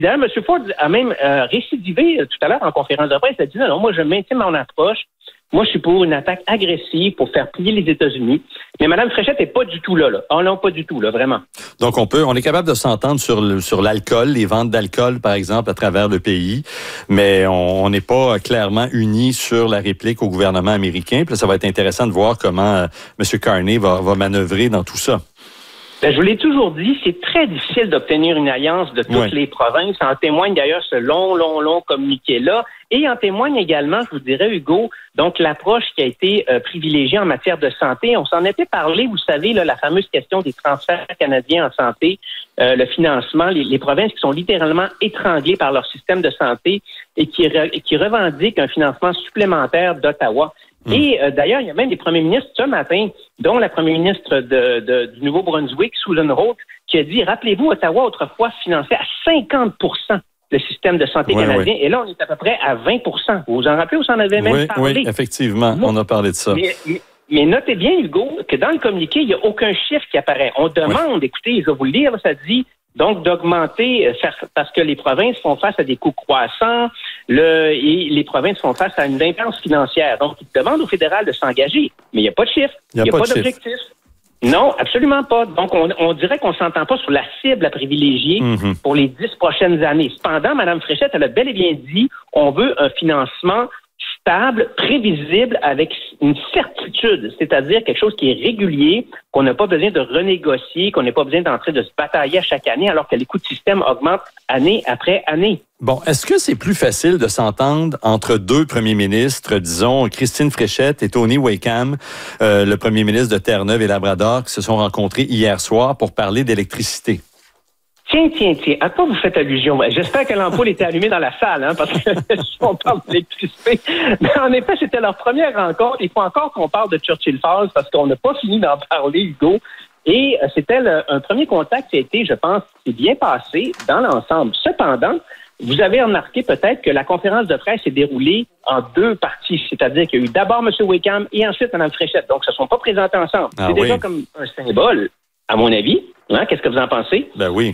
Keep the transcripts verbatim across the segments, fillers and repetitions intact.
D'ailleurs, M. Ford a même euh, récidivé euh, tout à l'heure en conférence de presse. Il a dit non, non, moi, je maintiens mon approche. Moi, je suis pour une attaque agressive pour faire plier les États-Unis. Mais Mme Fréchette n'est pas du tout là. là. Oh non, pas du tout, là, vraiment. Donc, on peut, on est capable de s'entendre sur le, sur l'alcool, les ventes d'alcool, par exemple, à travers le pays. Mais on n'est pas clairement unis sur la réplique au gouvernement américain. Puis là, ça va être intéressant de voir comment euh, M. Carney va, va manœuvrer dans tout ça. Ben, je vous l'ai toujours dit, c'est très difficile d'obtenir une alliance de toutes ouais. les provinces. En témoigne d'ailleurs ce long, long, long communiqué-là. Et en témoigne également, je vous dirais, Hugo, donc l'approche qui a été euh, privilégiée en matière de santé. On s'en était parlé, vous savez, là, la fameuse question des transferts canadiens en santé, euh, le financement, les, les provinces qui sont littéralement étranglées par leur système de santé et qui, re, qui revendiquent un financement supplémentaire d'Ottawa. Mmh. Et euh, d'ailleurs, il y a même des premiers ministres ce matin, dont la première ministre de, de, du Nouveau-Brunswick, Susan Holt, qui a dit, rappelez-vous, Ottawa autrefois finançait à cinquante pour cent le système de santé oui, canadien. Oui. Et là, on est à peu près à vingt pour cent. Vous vous en rappelez ou vous en avez même oui, parlé? Oui, effectivement, on a parlé de ça. Mais, mais, mais notez bien, Hugo, que dans le communiqué, il n'y a aucun chiffre qui apparaît. On demande, oui. écoutez, je vais vous le lire, ça dit... Donc, d'augmenter, parce que les provinces font face à des coûts croissants, le, et les provinces font face à une dépense financière. Donc, ils demandent au fédéral de s'engager, mais il n'y a pas de chiffre, il n'y a, a pas, pas d'objectif. Non, absolument pas. Donc, on, on dirait qu'on ne s'entend pas sur la cible à privilégier mm-hmm. pour les dix prochaines années. Cependant, Mme Fréchette, elle a bel et bien dit, on veut un financement stable, prévisible, avec une certitude, c'est-à-dire quelque chose qui est régulier, qu'on n'a pas besoin de renégocier, qu'on n'a pas besoin d'entrer de se batailler à chaque année, alors que les coûts de système augmentent année après année. Bon, est-ce que c'est plus facile de s'entendre entre deux premiers ministres, disons Christine Fréchette et Tony Wakeham, euh, le premier ministre de Terre-Neuve et Labrador, qui se sont rencontrés hier soir pour parler d'électricité? Tiens, tiens, tiens, à quoi vous faites allusion? J'espère que l'ampoule était allumée dans la salle, hein, parce que on parle d'électricité. Mais en effet, c'était leur première rencontre. Il faut encore qu'on parle de Churchill Falls, parce qu'on n'a pas fini d'en parler, Hugo. Et euh, c'était le, un premier contact qui a été, je pense, qui est bien passé dans l'ensemble. Cependant, vous avez remarqué peut-être que la conférence de presse s'est déroulée en deux parties. C'est-à-dire qu'il y a eu d'abord M. Wakeham et ensuite Mme Fréchette. Donc, ils ne se sont pas présentés ensemble. Ah, C'est oui. déjà comme un symbole, à mon avis. Hein? Qu'est-ce que vous en pensez? Ben oui.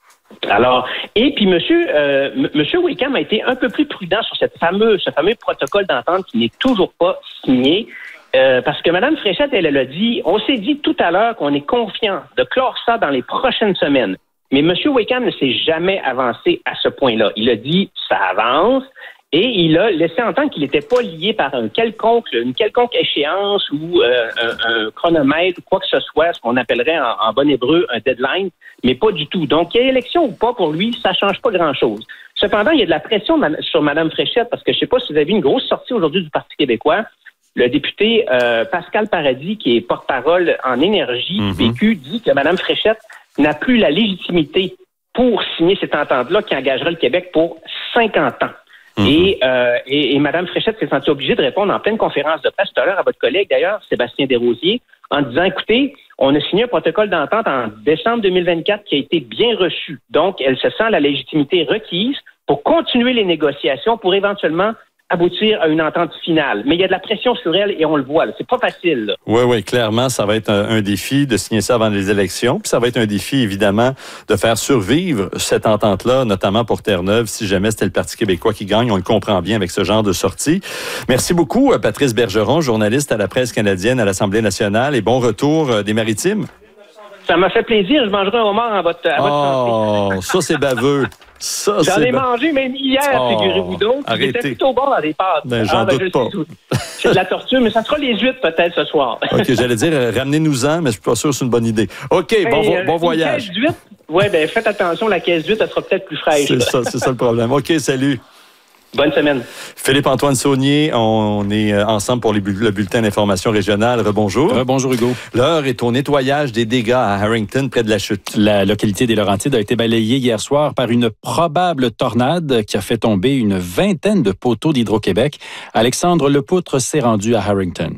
Alors, et puis monsieur, euh, M. Wakeham a été un peu plus prudent sur cette fameuse, ce fameux protocole d'entente qui n'est toujours pas signé, euh, parce que Mme Fréchette, elle, elle a dit, on s'est dit tout à l'heure qu'on est confiant de clore ça dans les prochaines semaines. Mais M. Wakeham ne s'est jamais avancé à ce point-là. Il a dit, ça avance, et il a laissé entendre qu'il n'était pas lié par un quelconque, une quelconque échéance ou euh, un, un chronomètre ou quoi que ce soit, ce qu'on appellerait en, en bon hébreu un deadline, mais pas du tout. Donc, qu'il y ait élection ou pas, pour lui, ça change pas grand-chose. Cependant, il y a de la pression sur Mme Fréchette, parce que je ne sais pas si vous avez vu une grosse sortie aujourd'hui du Parti québécois. Le député euh, Pascal Paradis, qui est porte-parole en énergie du mm-hmm. P Q, dit que Mme Fréchette n'a plus la légitimité pour signer cette entente-là qui engagera le Québec pour cinquante ans. Mm-hmm. Et, euh, et, et Mme Fréchette s'est sentie obligée de répondre en pleine conférence de presse tout à l'heure à votre collègue, d'ailleurs, Sébastien Desrosiers, en disant, écoutez, on a signé un protocole d'entente en décembre deux mille vingt-quatre qui a été bien reçu. Donc, elle se sent la légitimité requise pour continuer les négociations pour éventuellement aboutir à une entente finale. Mais il y a de la pression sur elle et on le voit. Là. C'est pas facile. Là. Oui, oui, clairement, ça va être un, un défi de signer ça avant les élections. Puis ça va être un défi, évidemment, de faire survivre cette entente-là, notamment pour Terre-Neuve, si jamais c'était le Parti québécois qui gagne. On le comprend bien avec ce genre de sortie. Merci beaucoup, Patrice Bergeron, journaliste à la Presse canadienne à l'Assemblée nationale, et bon retour des Maritimes. Ça m'a fait plaisir. Je mangerai un homard à votre, à votre oh, santé. Ça, c'est baveux. Ça, J'en c'est ai ba... mangé même hier, oh, figurez-vous donc. C'était plutôt bon dans des pâtes. Ben, j'en ah, ben, doute pas. C'est de la tortue, mais ça sera les huîtres peut-être ce soir. OK, j'allais dire, ramenez-nous-en, mais je suis pas sûr que c'est une bonne idée. OK, hey, bon, euh, bon voyage. Caisse d'huîtres? Oui, bien, faites attention, la caisse d'huîtres, elle sera peut-être plus fraîche. C'est ça, c'est ça le problème. OK, salut. Bonne semaine. Philippe-Antoine Saunier, on est ensemble pour les bu- le bulletin d'information régionale. Rebonjour. Rebonjour Hugo. L'heure est au nettoyage des dégâts à Harrington, près de la chute. La localité des Laurentides a été balayée hier soir par une probable tornade qui a fait tomber une vingtaine de poteaux d'Hydro-Québec. Alexandre Lepoutre s'est rendu à Harrington.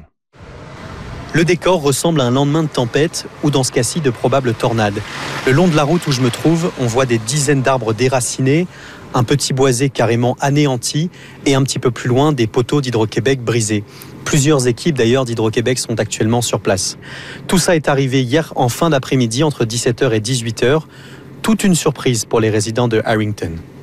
Le décor ressemble à un lendemain de tempête ou dans ce cas-ci de probables tornades. Le long de la route où je me trouve, on voit des dizaines d'arbres déracinés, un petit boisé carrément anéanti et un petit peu plus loin des poteaux d'Hydro-Québec brisés. Plusieurs équipes d'ailleurs d'Hydro-Québec sont actuellement sur place. Tout ça est arrivé hier en fin d'après-midi entre dix-sept heures et dix-huit heures. toute une surprise pour les résidents de Harrington.